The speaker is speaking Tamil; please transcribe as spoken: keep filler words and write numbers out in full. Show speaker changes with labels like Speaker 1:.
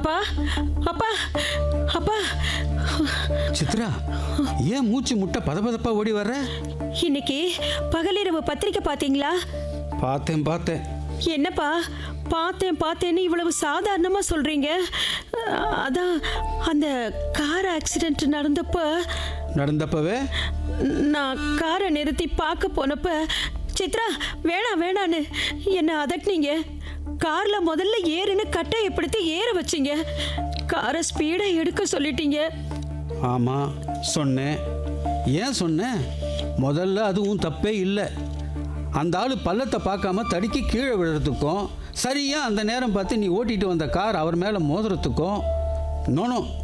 Speaker 1: அப்பா அப்பா அப்பா.
Speaker 2: சித்ரா, ஏன் மூச்சு முட்டை பதபதப்பா ஓடி வர்ற?
Speaker 1: இன்னைக்கு பகலிரவு பத்திரிக்கை பார்த்தீங்களா?
Speaker 2: பார்த்தேன் பார்த்தேன்.
Speaker 1: என்னப்பா பார்த்தேன் பார்த்தேன்னு இவ்வளவு சாதாரணமாக சொல்கிறீங்க? அதான் அந்த கார் ஆக்சிடென்ட் நடந்தப்ப
Speaker 2: நடந்தப்பவே
Speaker 1: நான் காரை நிறுத்தி பார்க்க போனப்ப சித்ரா வேணாம் வேணான்னு என்னை அதட்டினீங்க. காரில் முதல்ல ஏறுன்னு கட்டாயப்படுத்தி ஏற வச்சிங்க. காரை ஸ்பீடாக எடுக்க சொல்லிட்டீங்க.
Speaker 2: ஆமாம் சொன்னேன். ஏன் சொன்னேன்? முதல்ல அதுவும் தப்பே இல்லை. அந்த ஆள் பள்ளத்தை பார்க்காம தடுக்கி கீழே விழுறதுக்கும், சரியா அந்த நேரம் பார்த்து நீ ஓட்டிகிட்டு வந்த கார் அவர் மேலே மோதுறதுக்கும் நோனோ